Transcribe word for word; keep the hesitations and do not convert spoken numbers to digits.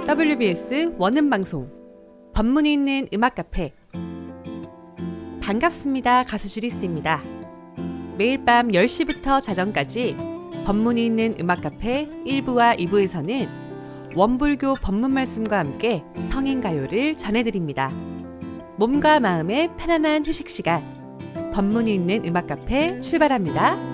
더블유비에스 원음방송 법문이 있는 음악 카페. 반갑습니다. 가수 주리스입니다. 매일 밤 열 시부터 자정까지 법문이 있는 음악 카페 일 부와 이 부에서는 원불교 법문 말씀과 함께 성인가요를 전해드립니다. 몸과 마음의 편안한 휴식 시간, 법문이 있는 음악 카페 출발합니다.